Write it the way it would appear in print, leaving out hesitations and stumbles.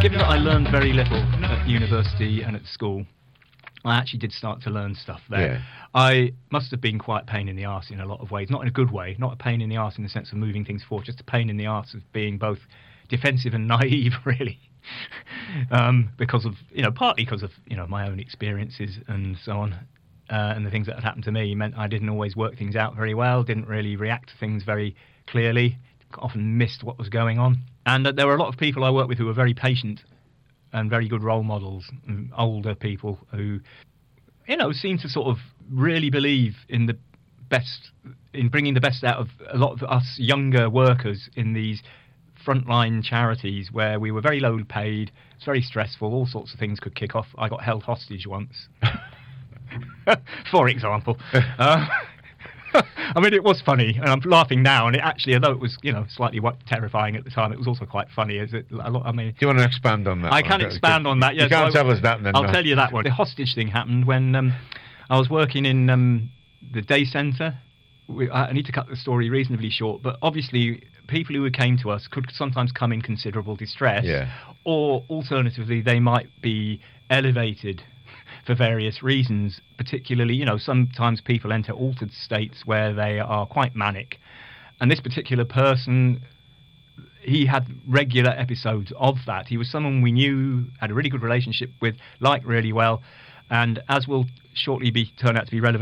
given that I learned very little at university and at school, I actually did start to learn stuff there. Yeah. I must have been quite a pain in the arse in a lot of ways, not in a good way, not a pain in the arse in the sense of moving things forward, just a pain in the arse of being both defensive and naive, really. Because of, partly because of, my own experiences and so on. And the things that had happened to me meant I didn't always work things out very well, didn't really react to things very clearly, often missed what was going on. And there were a lot of people I worked with who were very patient and very good role models, and older people who, seemed to sort of really believe in bringing the best out of a lot of us younger workers in these frontline charities where we were very low paid, it's very stressful, all sorts of things could kick off. I got held hostage once, for example. I mean, it was funny, and I'm laughing now, and it actually, although it was, slightly terrifying at the time, it was also quite funny. Do you want to expand on that? I can expand on that, yes. You can't tell us that, then. I'll tell you that one. The hostage thing happened when I was working in the day centre. I need to cut the story reasonably short, but obviously people who came to us could sometimes come in considerable distress, or alternatively, they might be elevated for various reasons, particularly, sometimes people enter altered states where they are quite manic. And this particular person, he had regular episodes of that. He was someone we knew, had a really good relationship with, liked really well, and as will shortly turn out to be relevant